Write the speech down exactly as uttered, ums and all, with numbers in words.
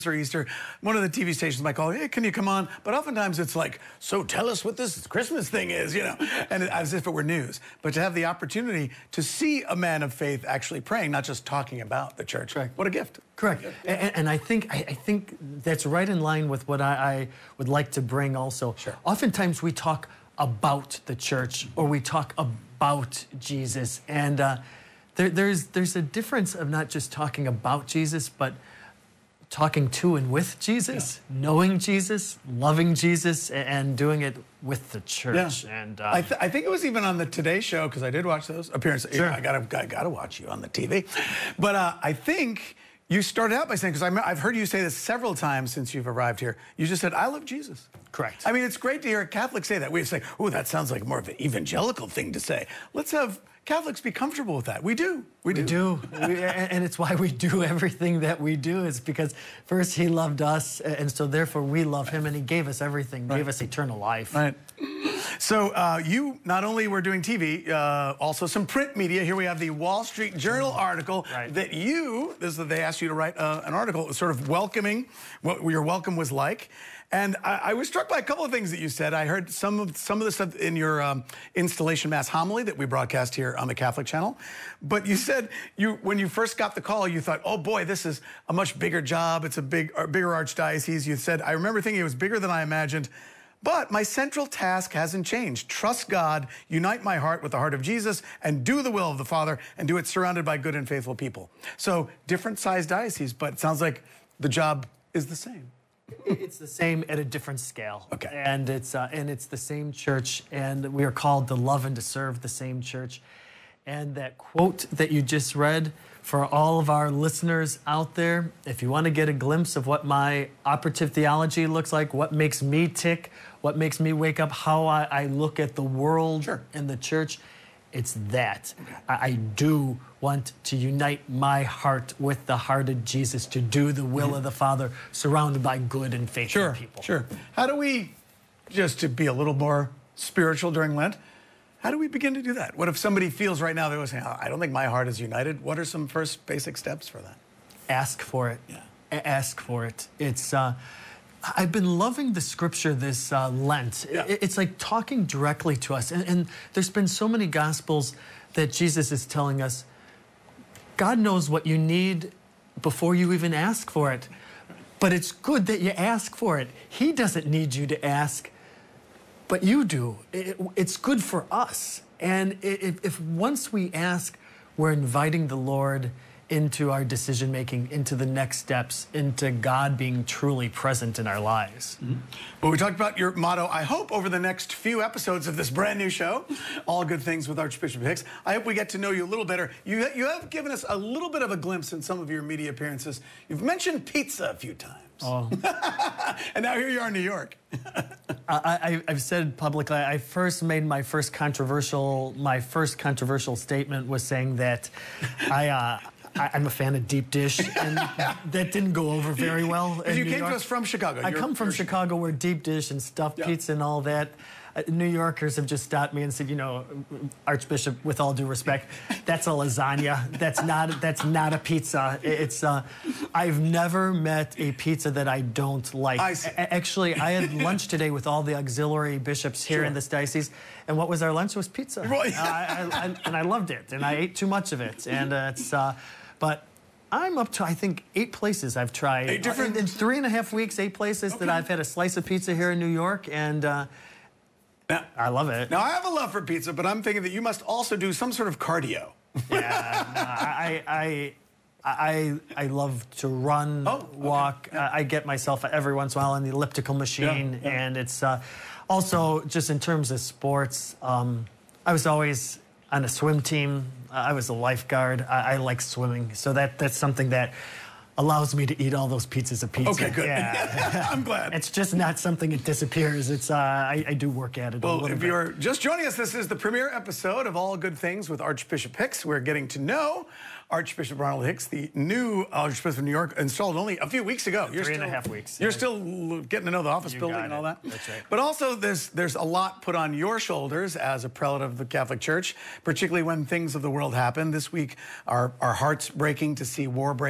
or Easter, one of the T V stations might call, hey, can you come on? But oftentimes it's like, so tell us what this Christmas thing is, you know, and as if it were news. But to have the opportunity to see a man of faith actually praying, not just talking about the church, Correct. What a gift. Correct. And, and I think I, I think that's right in line with what I, I would like to bring also. Sure. Oftentimes we talk about the church or we talk about Jesus, and uh, there, there's there's a difference of not just talking about Jesus, but talking to and with Jesus, yeah. knowing Jesus, loving Jesus, and doing it with the church. Yeah. And uh, I, th I think it was even on the Today Show, because I did watch those appearances. Sure. I gotta, I gotta watch you on the T V. But uh, I think you started out by saying, because I've heard you say this several times since you've arrived here, you just said, I love Jesus. Correct. I mean, it's great to hear a Catholic say that. We say, oh, that sounds like more of an evangelical thing to say. Let's have Catholics be comfortable with that. We do. We do. We do. we, and it's why we do everything that we do, is because first he loved us, and so therefore we love him, and he gave us everything, right. gave us eternal life. Right. So uh, you not only were doing T V, uh, also some print media. Here we have the Wall Street Journal article right. that you, this is, they asked you to write uh, an article sort of welcoming what your welcome was like. And I, I was struck by a couple of things that you said. I heard some of some of the stuff in your um, installation mass homily that we broadcast here on the Catholic Channel. But you said you when you first got the call, you thought, oh boy, this is a much bigger job. It's a big, a bigger archdiocese. You said, I remember thinking it was bigger than I imagined. But my central task hasn't changed. Trust God, unite my heart with the heart of Jesus, and do the will of the Father, and do it surrounded by good and faithful people. So different sized dioceses, but it sounds like the job is the same. It's the same at a different scale. Okay. And it's uh, and it's the same church, and we are called to love and to serve the same church. And that quote that you just read, for all of our listeners out there, if you want to get a glimpse of what my operative theology looks like, what makes me tick, what makes me wake up, how I, I look at the world sure. and the church, it's that. Okay. I, I do want to unite my heart with the heart of Jesus, to do the will mm-hmm. of the Father, surrounded by good and faithful sure, people. Sure. How do we, just to be a little more spiritual during Lent, how do we begin to do that? What if somebody feels right now, they're saying, I don't think my heart is united. What are some first basic steps for that? Ask for it. Yeah. A ask for it. It's, uh, I've been loving the scripture this uh, Lent. Yeah. It's like talking directly to us. And, and there's been so many Gospels that Jesus is telling us, God knows what you need before you even ask for it. But it's good that you ask for it. He doesn't need you to ask, but you do. It, it's good for us. And if, if once we ask, we're inviting the Lord into our decision-making, into the next steps, into God being truly present in our lives. Mm-hmm. Well, we talked about your motto, I hope, over the next few episodes of this brand new show, All Good Things with Archbishop Hicks. I hope we get to know you a little better. You, you have given us a little bit of a glimpse in some of your media appearances. You've mentioned pizza a few times. Oh. And now here you are in New York. I, I've said publicly, I first made my first controversial, my first controversial statement was saying that I, uh, I, I'm a fan of deep dish, and that didn't go over very well in you New came York. to us from Chicago. I You're, come from Chicago, where deep dish and stuffed yeah. pizza and all that. Uh, New Yorkers have just stopped me and said, you know, Archbishop, with all due respect, that's a lasagna. That's not. That's not a pizza. It's. Uh, I've never met a pizza that I don't like. I see. A actually, I had lunch today with all the auxiliary bishops here Sure. in this diocese, and what was our lunch? It was pizza. Right. uh, I, I, and I loved it, and I ate too much of it, and uh, it's. Uh, but. I'm up to, I think, eight places I've tried. Eight different... In, in three and a half weeks, eight places okay. that I've had a slice of pizza here in New York, and uh, now, I love it. Now, I have a love for pizza, but I'm thinking that you must also do some sort of cardio. Yeah, no, I, I, I, I love to run, oh, okay. walk. Yeah. Uh, I get myself every once in a while on the elliptical machine, yeah, yeah. and it's uh, also just in terms of sports. Um, I was always on a swim team. I was a lifeguard. I, I like swimming, so that that's something that allows me to eat all those pizzas of pizza. Okay, good. Yeah. I'm glad. It's just not something that disappears. It's uh, I, I do work at it. Well, a little if bit. you're just joining us, this is the premiere episode of All Good Things with Archbishop Hicks. We're getting to know Archbishop Ronald Hicks, the new Archbishop of New York, installed only a few weeks ago. You're Three still, and a half weeks. You're yeah. still getting to know the office You building got and all it. that. That's right. But also, there's there's a lot put on your shoulders as a prelate of the Catholic Church, particularly when things of the world happen. This week, our, our hearts breaking to see war break.